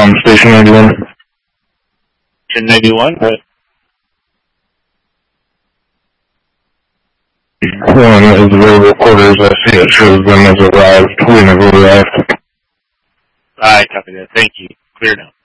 Station 91. Station 91, what? One is available quarters. I see it shows them as arrived. We never arrived. Alright, copy that. Thank you. Clear now.